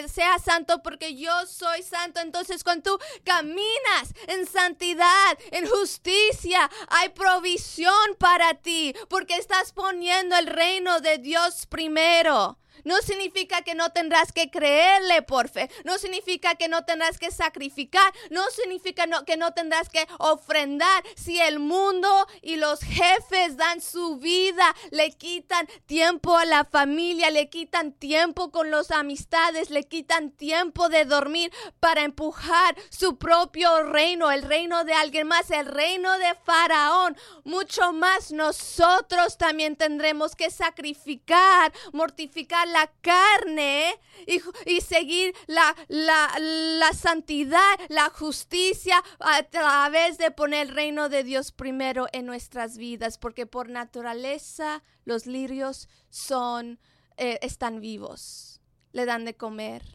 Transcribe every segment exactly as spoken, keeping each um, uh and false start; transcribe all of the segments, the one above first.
que seas santo porque yo soy santo. Entonces cuando tú caminas en santidad, en justicia, hay provisión para ti porque estás poniendo el reino de Dios primero. No significa que no tendrás que creerle por fe. No significa que no tendrás que sacrificar. No significa no, que no tendrás que ofrendar. Si el mundo y los jefes dan su vida, le quitan tiempo a la familia, le quitan tiempo con las amistades, le quitan tiempo de dormir para empujar su propio reino, el reino de alguien más, el reino de Faraón. Mucho más nosotros también tendremos que sacrificar, mortificar la carne y, y seguir la, la, la santidad, la justicia a través de poner el reino de Dios primero en nuestras vidas, porque por naturaleza los lirios son, eh, están vivos, le dan de comer.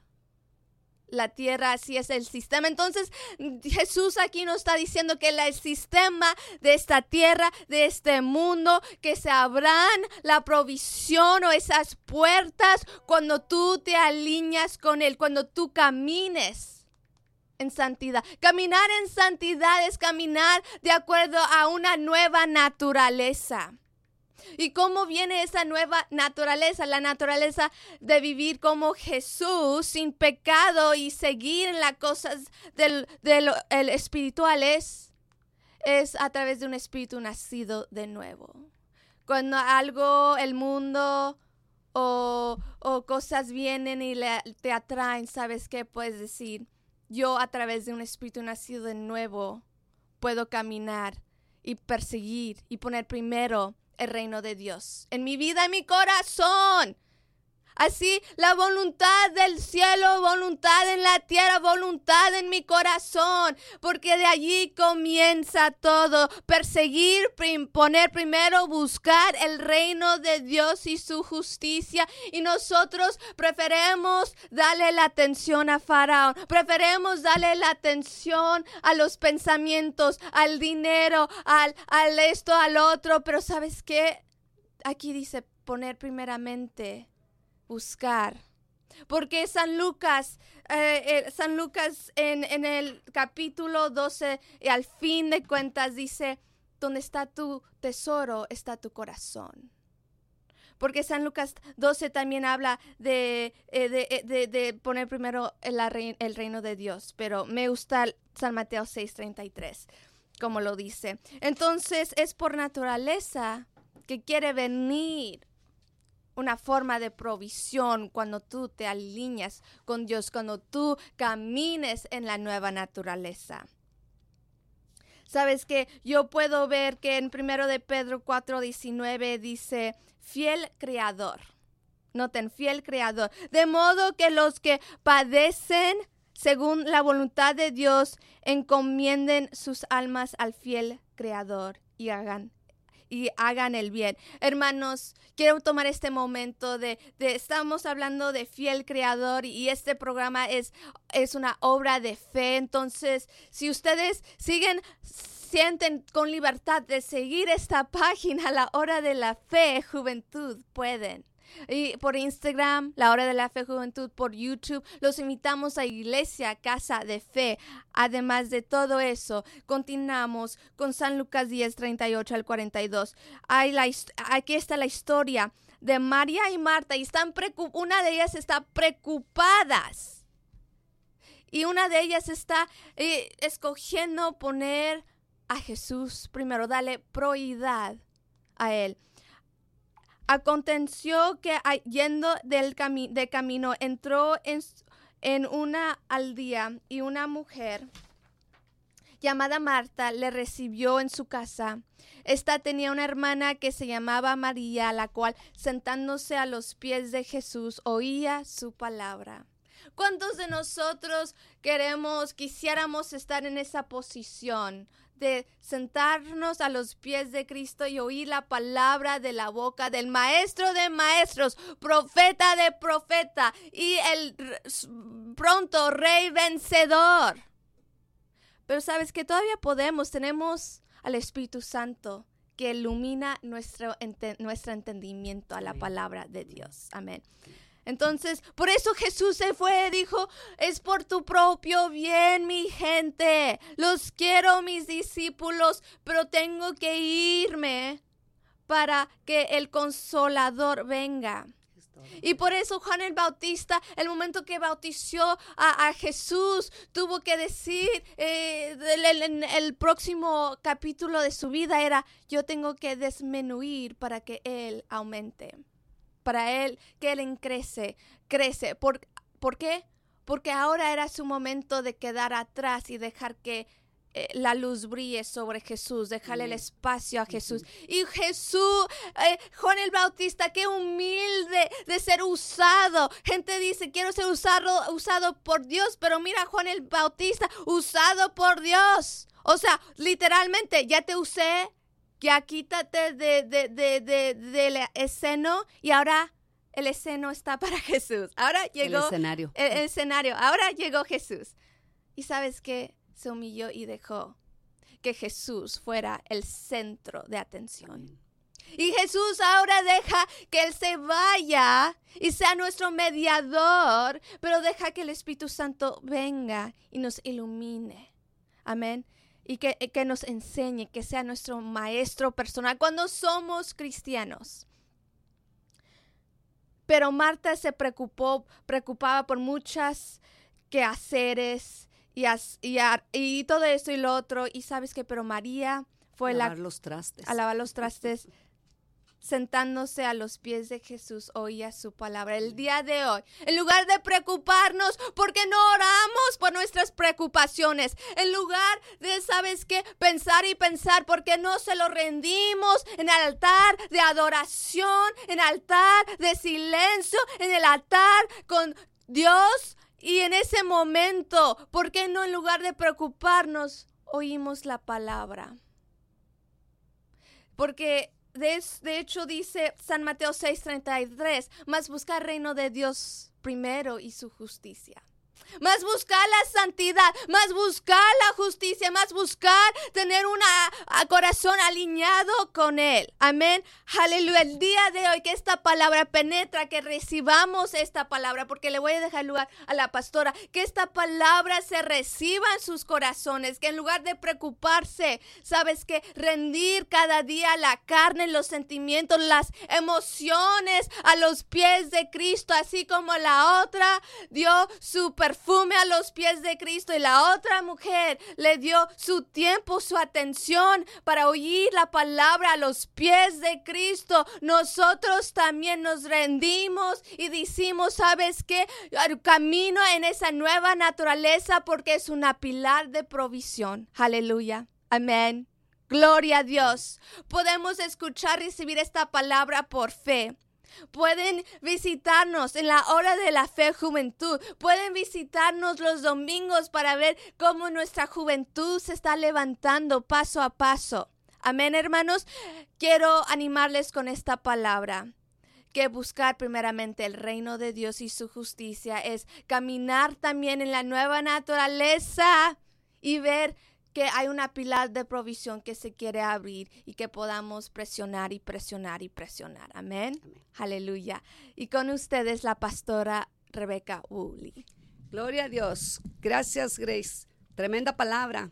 La tierra, así es el sistema. Entonces Jesús aquí nos está diciendo que el sistema de esta tierra, de este mundo, que se abran la provisión o esas puertas cuando tú te alineas con Él, cuando tú camines en santidad. Caminar en santidad es caminar de acuerdo a una nueva naturaleza. ¿Y cómo viene esa nueva naturaleza? La naturaleza de vivir como Jesús, sin pecado y seguir en las cosas del, del el espiritual es, es a través de un espíritu nacido de nuevo. Cuando algo, el mundo o, o cosas vienen y le, te atraen, ¿sabes qué? Puedes decir, yo a través de un espíritu nacido de nuevo puedo caminar y perseguir y poner primero el reino de Dios en mi vida, en mi corazón. Así la voluntad del cielo, voluntad en la tierra, voluntad en mi corazón, porque de allí comienza todo. Perseguir, prim, poner primero, buscar el reino de Dios y su justicia. Y nosotros preferemos darle la atención a Faraón, preferemos darle la atención a los pensamientos, al dinero, al, al esto, al otro. Pero ¿sabes qué? Aquí dice poner primeramente, buscar. Porque San Lucas, eh, eh, San Lucas en, en el capítulo doce, y al fin de cuentas dice, donde está tu tesoro, está tu corazón. Porque San Lucas doce también habla de, eh, de, de, de poner primero el, el reino de Dios. Pero me gusta San Mateo seis treinta y tres, como lo dice. Entonces es por naturaleza que quiere venir una forma de provisión cuando tú te alineas con Dios, cuando tú camines en la nueva naturaleza. Sabes que yo puedo ver que en primero de Pedro cuatro diecinueve dice, fiel Creador. Noten, fiel Creador. De modo que los que padecen según la voluntad de Dios encomienden sus almas al fiel Creador y hagan y hagan el bien. Hermanos, quiero tomar este momento de, de estamos hablando de fiel Creador y este programa es, es una obra de fe. Entonces, si ustedes siguen, sienten con libertad de seguir esta página, La Hora de la Fe Juventud, pueden. Y por Instagram, La Hora de la Fe Juventud, por YouTube, los invitamos a Iglesia Casa de Fe. Además de todo eso, continuamos con San Lucas diez, treinta y ocho al cuarenta y dos. Hay la, aquí está la historia de María y Marta y están preocup- una de ellas está preocupadas y una de ellas está eh, escogiendo poner a Jesús primero, darle prioridad a Él. Aconteció que yendo del cami- de camino entró en, en una aldea y una mujer llamada Marta le recibió en su casa. Esta tenía una hermana que se llamaba María, la cual sentándose a los pies de Jesús oía su palabra. ¿Cuántos de nosotros queremos, quisiéramos estar en esa posición de sentarnos a los pies de Cristo y oír la palabra de la boca del maestro de maestros, profeta de profeta y el pronto rey vencedor? Pero sabes que todavía podemos, tenemos al Espíritu Santo que ilumina nuestro, ente, nuestro entendimiento a la palabra de Dios. Amén. Entonces, por eso Jesús se fue, dijo, es por tu propio bien, mi gente. Los quiero, mis discípulos, pero tengo que irme para que el Consolador venga. Y por eso Juan el Bautista, el momento que bautizó a, a Jesús, tuvo que decir, eh, el, el, el próximo capítulo de su vida era, yo tengo que disminuir para que Él aumente. Para Él, que Él crece, crece. ¿Por, ¿Por qué? Porque ahora era su momento de quedar atrás y dejar que eh, la luz brille sobre Jesús, dejarle uh-huh. el espacio a Jesús. Uh-huh. Y Jesús, eh, Juan el Bautista, qué humilde de ser usado. Gente dice, quiero ser usado, usado por Dios, pero mira Juan el Bautista, usado por Dios. O sea, literalmente, ya te usé. Ya quítate de, de, de, de, del escenario y ahora el escenario está para Jesús. Ahora llegó el escenario. El, el escenario. Ahora llegó Jesús. Y ¿sabes qué? Se humilló y dejó que Jesús fuera el centro de atención. Y Jesús ahora deja que Él se vaya y sea nuestro mediador, pero deja que el Espíritu Santo venga y nos ilumine. Amén. Y que, que nos enseñe, que sea nuestro maestro personal cuando somos cristianos. Pero Marta se preocupó, preocupaba por muchas quehaceres y, as, y, a, y todo esto y lo otro. Y sabes qué, pero María fue a la, lavar los trastes. a lavar los trastes. Sentándose a los pies de Jesús, oía su palabra. El día de hoy, en lugar de preocuparnos, porque no oramos por nuestras preocupaciones, en lugar de, ¿sabes qué? Pensar y pensar, porque no se lo rendimos en el altar de adoración, en el altar de silencio, en el altar con Dios. Y en ese momento, ¿por qué no en lugar de preocuparnos, oímos la palabra? Porque De, de hecho dice San Mateo seis treinta y tres, mas buscar el reino de Dios primero y su justicia. Más buscar la santidad, más buscar la justicia, más buscar tener un corazón alineado con Él. Amén. Aleluya. El día de hoy que esta palabra penetra, que recibamos esta palabra, porque le voy a dejar lugar a la pastora, que esta palabra se reciba en sus corazones, que en lugar de preocuparse, sabes que rendir cada día la carne, los sentimientos, las emociones a los pies de Cristo, así como la otra dio su perfume a los pies de Cristo y la otra mujer le dio su tiempo, su atención para oír la palabra a los pies de Cristo. Nosotros también nos rendimos y decimos, ¿sabes qué? Camino en esa nueva naturaleza porque es una pilar de provisión. Aleluya. Amén. Gloria a Dios. Podemos escuchar y recibir esta palabra por fe. Pueden visitarnos en la hora de la fe juventud. Pueden visitarnos los domingos para ver cómo nuestra juventud se está levantando paso a paso. Amén, hermanos. Quiero animarles con esta palabra. Que buscar primeramente el reino de Dios y su justicia es caminar también en la nueva naturaleza y ver que hay una pilar de provisión que se quiere abrir y que podamos presionar y presionar y presionar. Amén. Amén. Aleluya. Y con ustedes la pastora Rebeca Woolley. Gloria a Dios. Gracias, Grace. Tremenda palabra.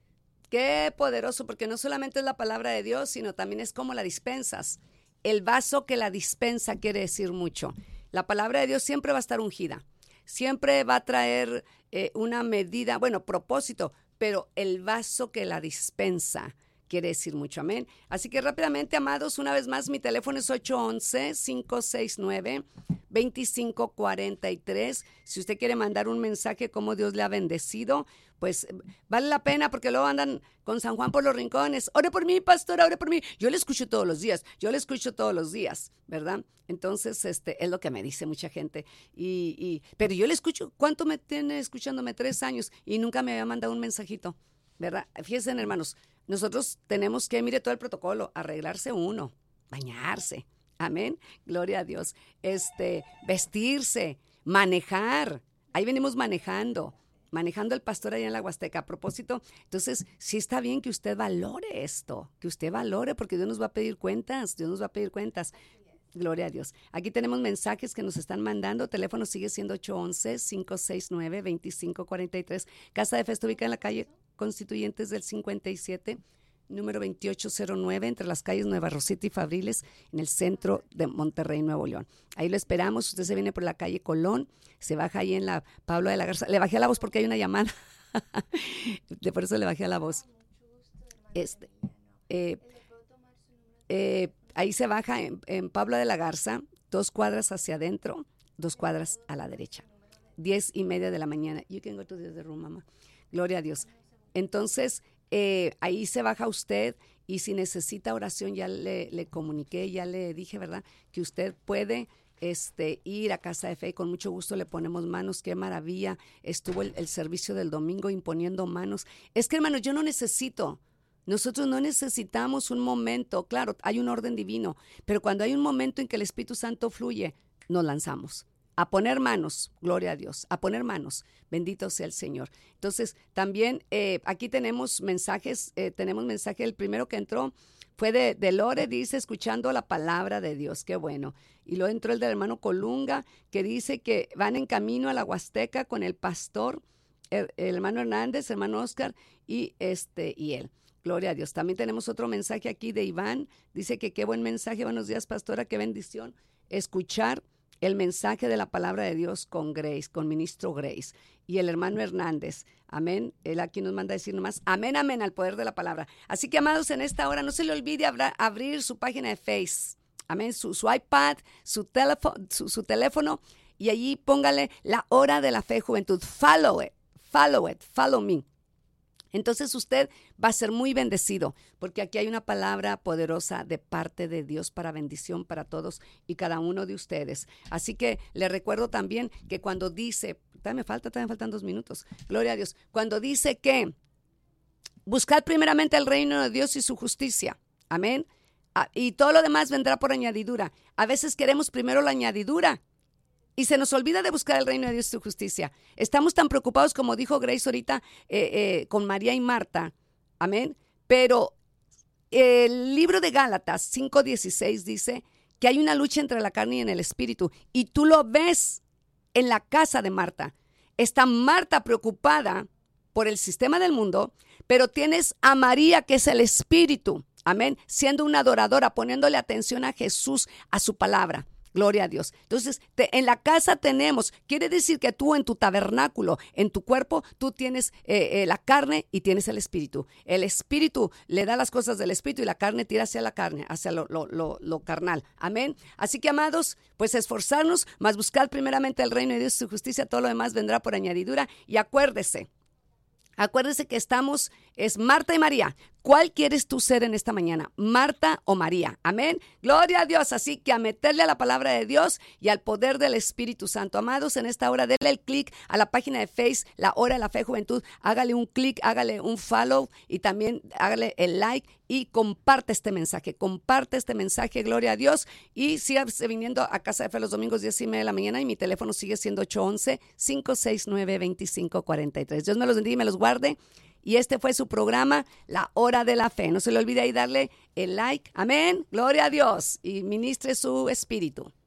Qué poderoso, porque no solamente es la palabra de Dios, sino también es como la dispensas. El vaso que la dispensa quiere decir mucho. La palabra de Dios siempre va a estar ungida. Siempre va a traer eh, una medida, bueno, propósito, pero el vaso que la dispensa quiere decir mucho. Amén. Así que rápidamente, amados, una vez más, mi teléfono es ocho once, cinco seis nueve, veinticinco cuarenta y tres. Si usted quiere mandar un mensaje cómo Dios le ha bendecido, pues vale la pena, porque luego andan con San Juan por los rincones. Ore por mí, pastora, ore por mí. Yo le escucho todos los días, yo le escucho todos los días, ¿verdad? Entonces, este, es lo que me dice mucha gente. Y, y, pero yo le escucho, ¿cuánto me tiene escuchándome? Tres años y nunca me había mandado un mensajito, ¿verdad? Fíjense, hermanos, nosotros tenemos que, mire todo el protocolo, arreglarse uno, bañarse, amén, gloria a Dios, este, vestirse, manejar, ahí venimos manejando, manejando el pastor allá en la Huasteca. A propósito, entonces sí está bien que usted valore esto, que usted valore, porque Dios nos va a pedir cuentas, Dios nos va a pedir cuentas. Gloria a Dios. Aquí tenemos mensajes que nos están mandando. Teléfono sigue siendo ocho once, cinco seis nueve, dos cinco cuatro tres. Casa de Fe está ubicada en la calle Constituyentes del cincuenta y siete, número veintiocho cero nueve, entre las calles Nueva Rosita y Fabriles, en el centro de Monterrey, Nuevo León. Ahí lo esperamos. Usted se viene por la calle Colón, se baja ahí en la Pablo de la Garza. Le bajé a la voz porque hay una llamada. De por eso le bajé a la voz. Este, eh, eh, ahí se baja en, en Pablo de la Garza, dos cuadras hacia adentro, dos cuadras a la derecha. Diez y media de la mañana. You can go to the other room, mamá. Gloria a Dios. Entonces, eh, ahí se baja usted, y si necesita oración, ya le, le comuniqué, ya le dije, ¿verdad?, que usted puede este, ir a Casa de Fe, y con mucho gusto le ponemos manos. Qué maravilla estuvo el, el servicio del domingo imponiendo manos. Es que, hermanos, yo no necesito, nosotros no necesitamos un momento, claro, hay un orden divino, pero cuando hay un momento en que el Espíritu Santo fluye, nos lanzamos a poner manos, gloria a Dios, a poner manos, bendito sea el Señor. Entonces, también eh, aquí tenemos mensajes, eh, tenemos mensaje, el primero que entró fue de, de Lore, dice, escuchando la palabra de Dios, qué bueno. Y luego entró el del hermano Colunga, que dice que van en camino a la Huasteca con el pastor, el, el hermano Hernández, hermano Oscar, y, este, y él. Gloria a Dios. También tenemos otro mensaje aquí de Iván, dice que qué buen mensaje, buenos días, pastora, qué bendición escuchar el mensaje de la palabra de Dios con Grace, con ministro Grace. Y el hermano Hernández, amén, él aquí nos manda a decir nomás, amén, amén, al poder de la palabra. Así que, amados, en esta hora no se le olvide abra, abrir su página de Face, amén, su, su iPad, su, teléfono, su, su teléfono, y allí póngale la hora de la fe, juventud. Follow it, follow it, follow me. Entonces usted va a ser muy bendecido, porque aquí hay una palabra poderosa de parte de Dios para bendición para todos y cada uno de ustedes. Así que le recuerdo también que cuando dice, todavía me falta, todavía me faltan dos minutos, gloria a Dios, cuando dice que buscad primeramente el reino de Dios y su justicia, amén, y todo lo demás vendrá por añadidura. A veces queremos primero la añadidura y se nos olvida de buscar el reino de Dios y su justicia. Estamos tan preocupados, como dijo Grace ahorita, eh, eh, con María y Marta. Amén. Pero el libro de Gálatas cinco dieciséis dice que hay una lucha entre la carne y en el espíritu. Y tú lo ves en la casa de Marta. Está Marta preocupada por el sistema del mundo, pero tienes a María, que es el espíritu. Amén. Siendo una adoradora, poniéndole atención a Jesús, a su palabra. Gloria a Dios. Entonces, te, en la casa tenemos, quiere decir que tú en tu tabernáculo, en tu cuerpo, tú tienes eh, eh, la carne y tienes el espíritu. El espíritu le da las cosas del espíritu y la carne tira hacia la carne, hacia lo, lo, lo, lo carnal. Amén. Así que, amados, pues esforzarnos, más buscar primeramente el reino de Dios y su justicia, todo lo demás vendrá por añadidura. Y acuérdese, acuérdese que estamos, es Marta y María. ¿Cuál quieres tú ser en esta mañana? ¿Marta o María? Amén. Gloria a Dios. Así que a meterle a la palabra de Dios y al poder del Espíritu Santo. Amados, en esta hora, denle el clic a la página de Face, la hora de la fe juventud. Hágale un clic, hágale un follow y también hágale el like y comparte este mensaje. Comparte este mensaje, gloria a Dios. Y sígase viniendo a Casa de Fe los domingos diez y media de la mañana, y mi teléfono sigue siendo ocho once, cinco seis nueve, dos cinco cuatro tres. Dios me los bendiga y me los guarde. Y este fue su programa, La Hora de la Fe. No se le olvide ahí darle el like. Amén. Gloria a Dios. Y ministre su espíritu.